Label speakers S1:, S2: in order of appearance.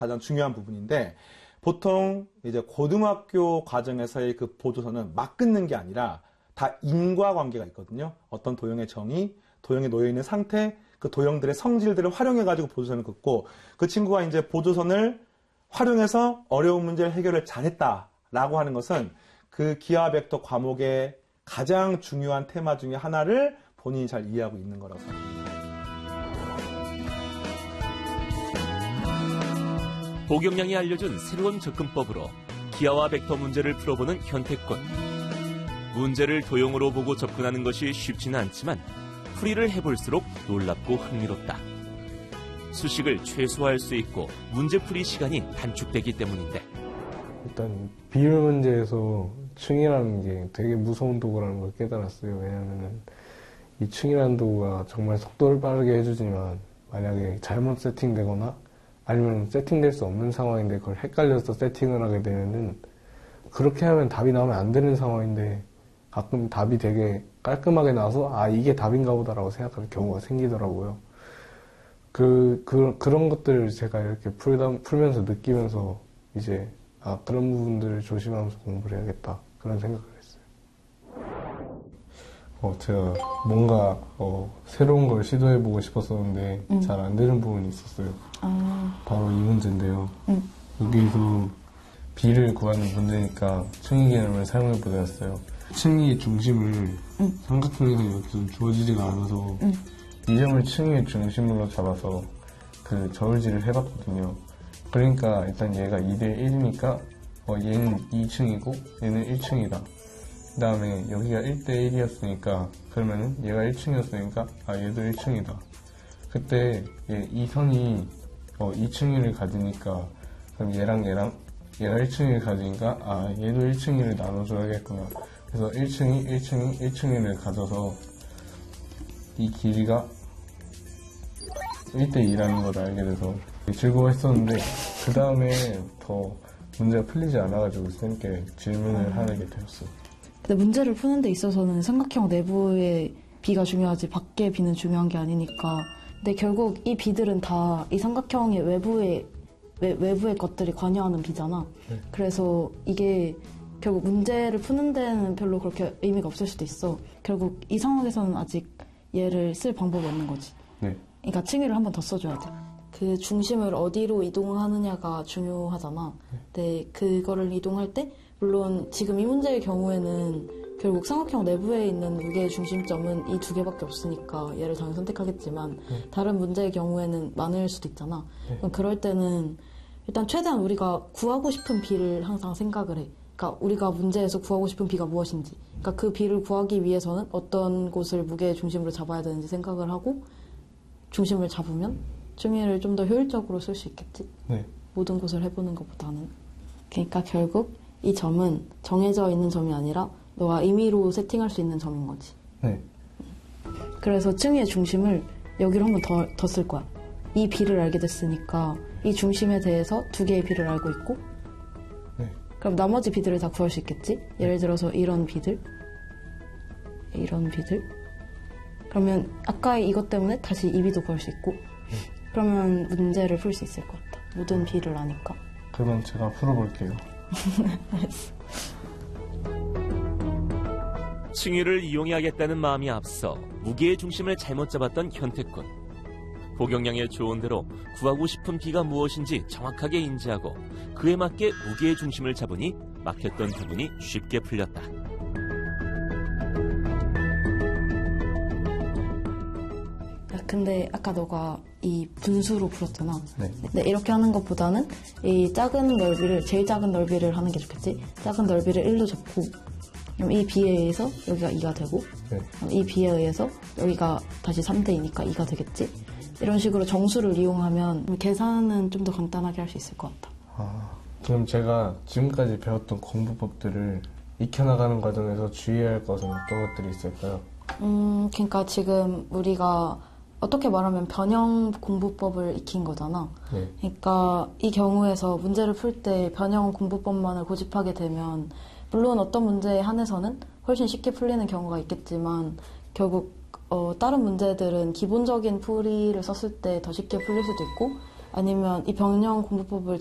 S1: 가장 중요한 부분인데 보통 이제 고등학교 과정에서의 그 보조서는 막 끊는 게 아니라 다 인과관계가 있거든요. 어떤 도형의 정의, 도형에 놓여있는 상태, 그 도형들의 성질들을 활용해가지고 보조선을 긋고 그 친구가 이제 보조선을 활용해서 어려운 문제를 해결을 잘했다라고 하는 것은 그 기하 벡터 과목의 가장 중요한 테마 중에 하나를 본인이 잘 이해하고 있는 거라고 생각합니다.
S2: 보경량이 알려준 새로운 접근법으로 기하와 벡터 문제를 풀어보는 현태권. 문제를 도형으로 보고 접근하는 것이 쉽지는 않지만 풀이를 해볼수록 놀랍고 흥미롭다. 수식을 최소화할 수 있고 문제풀이 시간이 단축되기 때문인데
S3: 일단 비율 문제에서 층이라는 게 되게 무서운 도구라는 걸 깨달았어요. 왜냐하면 이 층이라는 도구가 정말 속도를 빠르게 해주지만 만약에 잘못 세팅되거나 아니면 세팅될 수 없는 상황인데 그걸 헷갈려서 세팅을 하게 되면은 그렇게 하면 답이 나오면 안 되는 상황인데 가끔 답이 되게 깔끔하게 나와서 아 이게 답인가 보다라고 생각하는 경우가 생기더라고요. 그런 것들을 제가 이렇게 풀면서 느끼면서 이제 아 그런 부분들을 조심하면서 공부를 해야겠다 그런 생각을 했어요. 제가 뭔가 새로운 걸 시도해보고 싶었었는데 잘 안 되는 부분이 있었어요. 바로 이 문제인데요. 여기서 B를 구하는 문제니까 층위 개념을 사용해보자 했어요. 층위의 중심을 삼각형에서 이렇게 좀 주어지지가 않아서 이 점을 층위의 중심으로 잡아서 그 저울질을 해봤거든요. 그러니까 일단 얘가 2대 1이니까 얘는 2층이고 얘는 1층이다. 그 다음에 여기가 1대 1이었으니까 그러면은 얘가 1층이었으니까 아 얘도 1층이다. 그때 이 선이 2층위를 가지니까 그럼 얘가 1층위를 가지니까 아 얘도 1층위를 나눠줘야겠구나. 그래서 1층위, 1층위, 1층위를 가져서 이 길이가 1대2라는 걸 알게 돼서 즐거워했었는데 그 다음에 더 문제가 풀리지 않아가지고 쌤께 질문을 하게 되었어요.
S4: 근데 문제를 푸는 데 있어서는 삼각형 내부의 B가 중요하지 밖의 B는 중요한 게 아니니까. 근데 결국 이 B들은 다 이 삼각형의 외부의 것들이 관여하는 B잖아. 그래서 이게 결국 문제를 푸는 데는 별로 그렇게 의미가 없을 수도 있어. 결국 이 상황에서는 아직 얘를 쓸 방법이 없는 거지.
S3: 네.
S4: 그러니까 층위를 한 번 더 써줘야 돼. 그 중심을 어디로 이동하느냐가 중요하잖아. 근데 그거를 이동할 때 물론 지금 이 문제의 경우에는 결국 삼각형 내부에 있는 무게의 중심점은 이 두 개밖에 없으니까 얘를 당연히 선택하겠지만 다른 문제의 경우에는 많을 수도 있잖아. 그럼 그럴 때는 일단 최대한 우리가 구하고 싶은 B를 항상 생각을 해. 그러니까 우리가 문제에서 구하고 싶은 B가 무엇인지. 그러니까 그 B를 구하기 위해서는 어떤 곳을 무게의 중심으로 잡아야 되는지 생각을 하고 중심을 잡으면 층위를 좀 더 효율적으로 쓸 수 있겠지.
S3: 네.
S4: 모든 곳을 해보는 것보다는. 그러니까 결국 이 점은 정해져 있는 점이 아니라 너가 임의로 세팅할 수 있는 점인 거지.
S3: 네.
S4: 그래서 층위의 중심을 여기로 한 번 더 쓸 거야. 이 B를 알게 됐으니까 이 중심에 대해서 두 개의 B를 알고 있고
S3: 네.
S4: 그럼 나머지 B들을 다 구할 수 있겠지? 예를 들어서 이런 B들 이런 B들 그러면 아까 이것 때문에 다시 이 B도 구할 수 있고 그러면 문제를 풀 수 있을 것 같아. 모든 B를 아니까.
S3: 그럼 제가 풀어볼게요.
S4: 알았어.
S2: 층위를 이용해야겠다는 마음이 앞서 무게의 중심을 잘못 잡았던 현태군. 보경량의 조언대로 구하고 싶은 B가 무엇인지 정확하게 인지하고 그에 맞게 무게의 중심을 잡으니 막혔던 부분이 쉽게 풀렸다.
S4: 근데 아까 너가 이 분수로 풀었잖아.
S3: 네.
S4: 근데 이렇게 하는 것보다는 이 작은 넓이를 제일 작은 넓이를 하는 게 좋겠지. 작은 넓이를 1로 잡고 그럼 이 B에 의해서 여기가 2가 되고
S3: 네.
S4: 이 B에 의해서 여기가 다시 3대이니까 2가 되겠지. 이런 식으로 정수를 이용하면 계산은 좀 더 간단하게 할 수 있을 것 같아.
S3: 그럼 제가 지금까지 배웠던 공부법들을 익혀나가는 과정에서 주의해야 할 것은 어떤 것들이 있을까요?
S4: 그러니까 지금 우리가 어떻게 말하면 변형 공부법을 익힌 거잖아.
S3: 네.
S4: 그러니까 이 경우에서 문제를 풀 때 변형 공부법만을 고집하게 되면 물론 어떤 문제에 한해서는 훨씬 쉽게 풀리는 경우가 있겠지만 결국 다른 문제들은 기본적인 풀이를 썼을 때 더 쉽게 풀릴 수도 있고 아니면 이 병령 공부법을